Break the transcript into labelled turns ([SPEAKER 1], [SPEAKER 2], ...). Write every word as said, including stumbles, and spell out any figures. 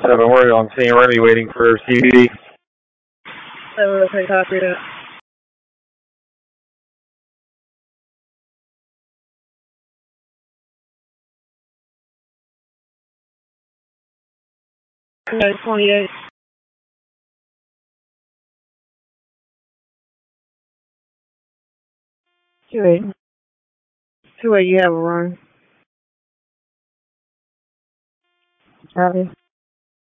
[SPEAKER 1] seven, we're on scene. We're going to be waiting for C B D.
[SPEAKER 2] seven, okay, copy that. Okay, twenty-eight. two eight. two eight, you have a run. Copy.